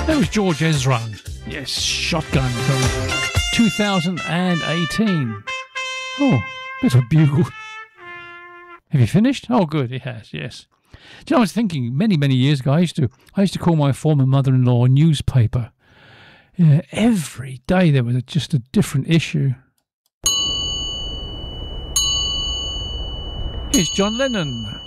That was George Ezra. Yes, Shotgun from 2018. Oh, bit of bugle. Have you finished? Oh, good, it has, yes. Do you know, I was thinking many, many years ago, I used to call my former mother-in-law a newspaper. Yeah, every day there was just a different issue. Here's John Lennon.